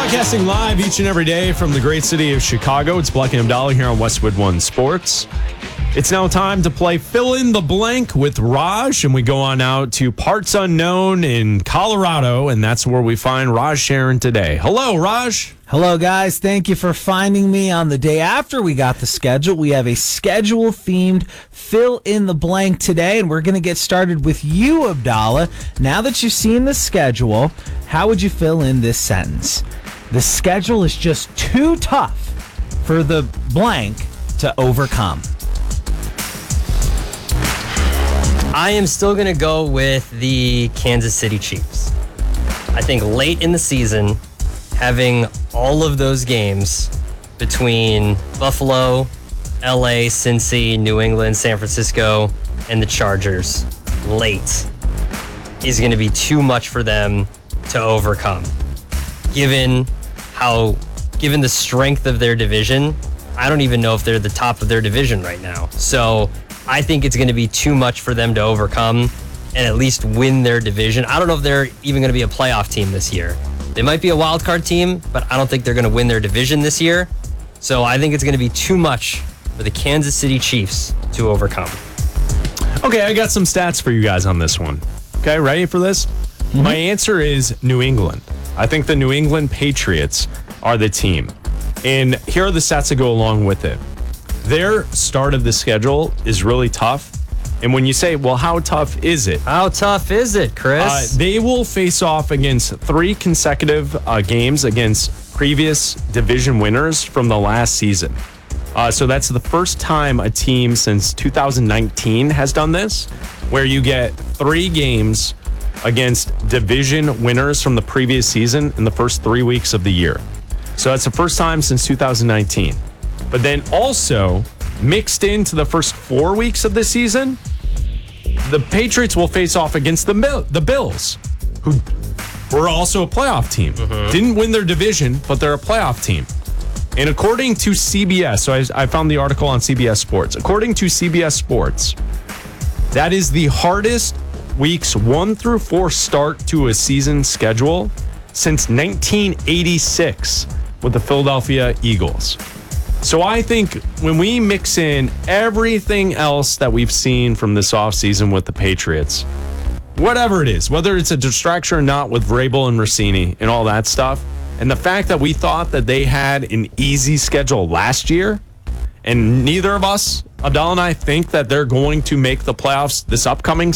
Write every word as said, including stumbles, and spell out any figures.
Broadcasting live each and every day from the great city of Chicago. It's Black and Abdallah here on Westwood One Sports. It's now time to play Fill in the Blank with Raj, and we go on out to parts unknown in Colorado, and that's where we find Raj Sharon today. Hello, Raj. Hello, guys. Thank you for finding me on the day after we got the schedule. We have a schedule-themed Fill in the Blank today, and we're going to get started with you, Abdallah. Now that you've seen the schedule, how would you fill in this sentence? The schedule is just too tough for the blank to overcome. I am still going to go with the Kansas City Chiefs. I think late in the season, having all of those games between Buffalo, L A, Cincy, New England, San Francisco, and the Chargers late is going to be too much for them to overcome. Given how, given the strength of their division, I don't even know if they're the top of their division right now. So I think it's going to be too much for them to overcome and at least win their division. I don't know if they're even going to be a playoff team this year. They might be a wild card team, but I don't think they're going to win their division this year. So I think it's going to be too much for the Kansas City Chiefs to overcome. Okay, I got some stats for you guys on this one. Okay, ready for this? Mm-hmm. My answer is New England. I think the New England Patriots are the team. And here are the stats that go along with it. Their start of the schedule is really tough. And when you say, well, how tough is it? How tough is it, Chris? Uh, they will face off against three consecutive uh, games against previous division winners from the last season. Uh, so that's the first time a team since two thousand nineteen has done this, where you get three games against division winners from the previous season in the first three weeks of the year. So that's the first time since two thousand nineteen. But then also mixed into the first four weeks of the season, the Patriots will face off against the Bill, the Bills, who were also a playoff team. Mm-hmm. Didn't win their division, but they're a playoff team. And according to C B S, so I, I found the article on C B S Sports. According to C B S Sports, that is the hardest weeks one through four start to a season schedule since nineteen eighty-six with the Philadelphia Eagles. So I think when we mix in everything else that we've seen from this offseason with the Patriots, whatever it is, whether it's a distraction or not with Vrabel and Rossini and all that stuff, and the fact that we thought that they had an easy schedule last year, and neither of us, Abdallah and I, think that they're going to make the playoffs this upcoming